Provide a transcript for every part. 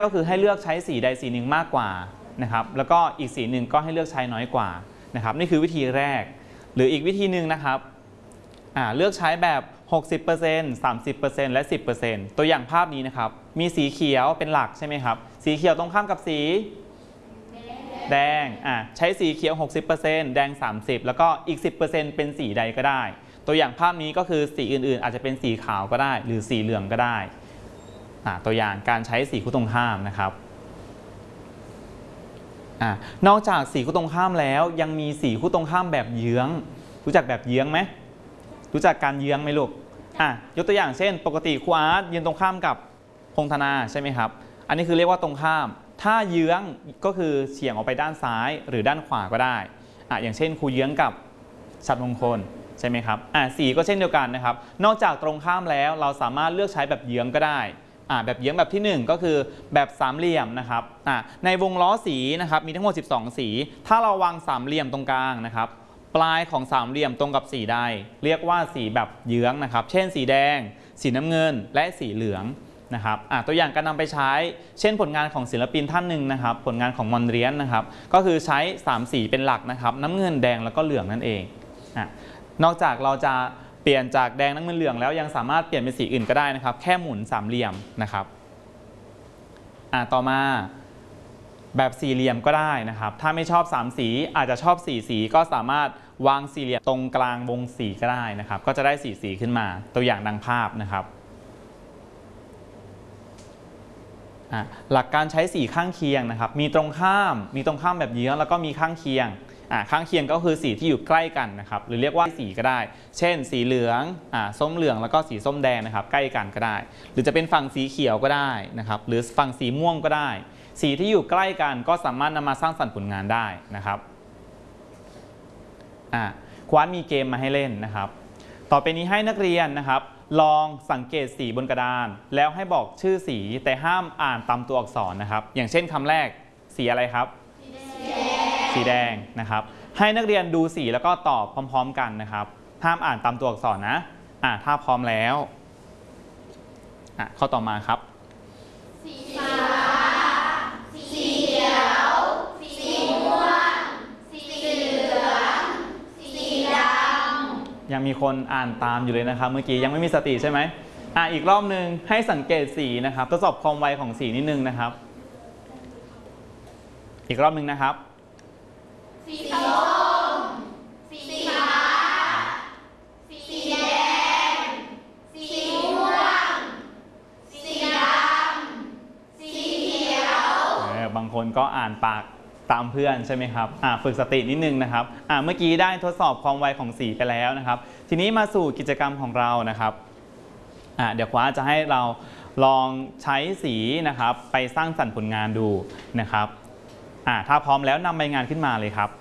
ก็คือให้เลือกใช้สีใดสีหนึ่งมากกว่านะครับแล้วก็อีกสีหนึ่งก็ให้เลือกใช้น้อยกว่านะครับนี่คือวิธีแรกหรืออีกวิธีหนึ่งนะครับเลือกใช้แบบ 60% 30% และ 10% ตัวอย่างภาพนี้นะครับมีสีเขียวเป็นหลักใช่ไหมครับสีเขียวตรงข้ามกับสีแดงใช้สีเขียว 60% แดง 30%แล้วก็อีก 10% เป็นสีใดก็ได้ตัวอย่างภาพนี้ก็คือสีอื่นๆอาจจะเป็นสีขาวก็ได้หรือสีเหลืองก็ได้ตัวอย่างการใช้สีคู่ตรงข้ามนะครับนอกจากสีคู่ตรงข้ามแล้วยังมีสีคู่ตรงข้ามแบบเยื้องรู้จักแบบเยื้องไหมรู้จักการเยื้องไหมลูกยกตัวอย่างเช่นปกติครูอาร์ตยืนตรงข้ามกับพงธนาใช่ไหมครับอันนี้คือเรียกว่าตรงข้ามถ้าเยื้องก็คือเฉียงออกไปด้านซ้ายหรือด้านขวาก็ได้อย่างเช่นครูเยื้องกับฉัตรมงคลใช่ไหมครับสีก็เช่นเดียวกันนะครับนอกจากตรงข้ามแล้วเราสามารถเลือกใช้แบบเยื้องก็ได้แบบเยื้องแบบที่1ก็คือแบบสามเหลี่ยมนะครับในวงล้อสีนะครับมีทั้งหมด12สีถ้าเราวางสามเหลี่ยมตรงกลางนะครับปลายของสามเหลี่ยมตรงกับสีใดเรียกว่าสีแบบเยื้องนะครับเช่นสีแดงสีน้ำเงินและสีเหลืองนะครับตัวอย่างการนำไปใช้เช่นผลงานของศิลปินท่านหนึ่งนะครับผลงานของมอนเรียนนะครับก็คือใช้3สีเป็นหลักนะครับน้ำเงินแดงแล้วก็เหลืองนั่นเองนอกจากเราจะเปลี่ยนจากแดงน้ำเงินเหลืองแล้วยังสามารถเปลี่ยนเป็นสีอื่นก็ได้นะครับแค่หมุนสามเหลี่ยมนะครับต่อมาแบบสี่เหลี่ยมก็ได้นะครับถ้าไม่ชอบ3สีอาจจะชอบ4สีก็สามารถวางสี่เหลี่ยมตรงกลางวงสีก็ได้นะครับก็จะได้4สีขึ้นมาตัวอย่างดังภาพนะครับหลักการใช้สีข้างเคียงนะครับมีตรงข้ามแบบเยื้องแล้วก็มีข้างเคียงข้างเคียงก็คือสีที่อยู่ใกล้กันนะครับหรือเรียกว่าสีก็ได้เช่นสีเหลืองส้มเหลืองแล้วก็สีส้มแดงนะครับใกล้กันก็ได้หรือจะเป็นฝั่งสีเขียวก็ได้นะครับหรือฝั่งสีม่วงก็ได้สีที่อยู่ใกล้กันก็สามารถนำมาสร้างสรรค์ผลงานได้นะครับครูอาร์ตมีเกมมาให้เล่นนะครับต่อไปนี้ให้นักเรียนนะครับลองสังเกตสีบนกระดานแล้วให้บอกชื่อสีแต่ห้ามอ่านตามตัวอักษรนะครับอย่างเช่นคำแรกสีอะไรครับสีแดงนะครับให้นักเรียนดูสีแล้วก็ตอบพร้อมๆกันนะครับห้ามอ่านตามตัวอักษรนะถ้าพร้อมแล้วข้อต่อมาครับสีฟ้าสีเขียวสีม่วงสีเหลืองสีดำยังมีคนอ่านตามอยู่เลยนะครับเมื่อกี้ยังไม่มีสติใช่ไหมอีกรอบนึงให้สังเกตสีนะครับทดสอบความไวของสีนิดนึงนะครับอีกรอบนึงนะครับสีส้มสีฟ้าสีแดงสีม่วงสีดำสีเขียวบางคนก็อ่านปากตามเพื่อนใช่ไหมครับฝึกสตินิดนึงนะครับเมื่อกี้ได้ทดสอบความไวของสีไปแล้วนะครับทีนี้มาสู่กิจกรรมของเรานะครับเดี๋ยวครูอาร์ตจะให้เราลองใช้สีนะครับไปสร้างสรรค์ผลงานดูนะครับถ้าพร้อมแล้วนำใบงานขึ้นมาเลยครับ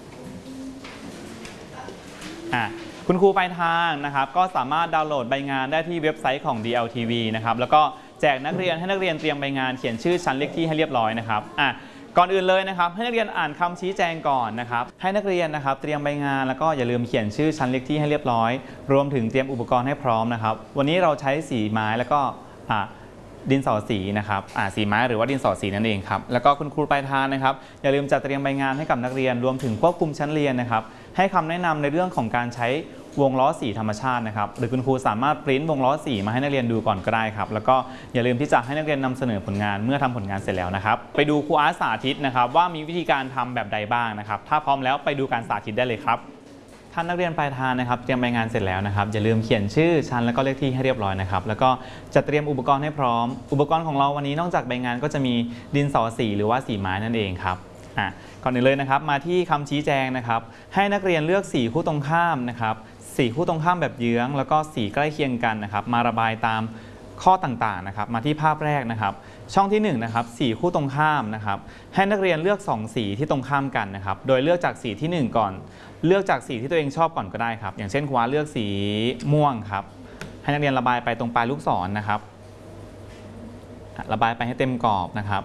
คุณครูปลายทางนะครับก็สามารถดาวน์โหลดใบงานได้ที่เว็บไซต์ของ DLTV นะครับแล้วก็แจกนักเรียนให้นักเรียนเตรียมใบงานเขียนชื่อชั้นเลขที่ให้เรียบร้อยนะครับก่อนอื่นเลยนะครับให้นักเรียนอ่านคำชี้แจงก่อนนะครับให้นักเรียนนะครับเตรียมใบงานแล้วก็อย่าลืมเขียนชื่อชั้นเลขที่ให้เรียบร้อยรวมถึงเตรียมอุปกรณ์ให้พร้อมนะครับวันนี้เราใช้สีไม้แล้วก็ดินสอสีนะครับสีไม้หรือว่าดินสอสีนั่นเองครับแล้วก็คุณครูปลายทางนะครับอย่าลืมจัดเตรียมใบงานให้กับนักเรียนรวมถึงควบคุมชั้นเรียนนะครับให้คำแนะนำในเรื่องของการใช้วงล้อสีธรรมชาตินะครับหรือคุณครูสามารถปริ้นวงล้อสีมาให้นักเรียนดูก่อนก็ได้ครับแล้วก็อย่าลืมที่จะให้นักเรียนนำเสนอผลงานเมื่อทำผลงานเสร็จแล้วนะครับไปดูครูอาร์ตสาธิตนะครับว่ามีวิธีการทำแบบใดบ้างนะครับถ้าพร้อมแล้วไปดูการสาธิตได้เลยครับท่านนักเรียนปลายทางนะครับเตรียมใบงานเสร็จแล้วนะครับอย่าลืมเขียนชื่อชั้นแล้วก็เลขที่ให้เรียบร้อยนะครับแล้วก็จะเตรียมอุปกรณ์ให้พร้อมอุปกรณ์ของเราวันนี้นอกจากใบงานก็จะมีดินสอสีหรือว่าสีไม้นั่นเองครับก่อนอื่นเลยนะครับมาที่คำชี้แจงนะครับให้นักเรียนเลือกสีคู่ตรงข้ามนะครับสีคู่ตรงข้ามแบบเยื้องแล้วก็สีใกล้เคียงกันนะครับมาระบายตามข้อต่างๆนะครับมาที่ภาพแรกนะครับช่องที่1นะครับสีคู่ตรงข้ามนะครับให้นักเรียนเลือก2สีที่ตรงข้ามกันนะครับโดยเลือกจากสีที่1ก่อนเลือกจากสีที่ตัวเองชอบก่อนก็ได้ครับอย่างเช่นครูอาร์ตเลือกสีม่วงครับให้นักเรียนระบายไปตรงปลายลูกศรนะครับระบายไปให้เต็มกรอบนะครับ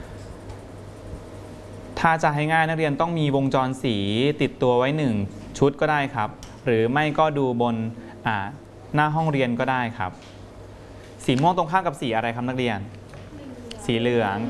ถ้าจะให้ง่ายนักเรียนต้องมีวงจรสีติดตัวไว้1ชุดก็ได้ครับหรือไม่ก็ดูบนหน้าห้องเรียนก็ได้ครับสีม่วงตรงข้ามกับสีอะไรครับนักเรียนสีเหลือง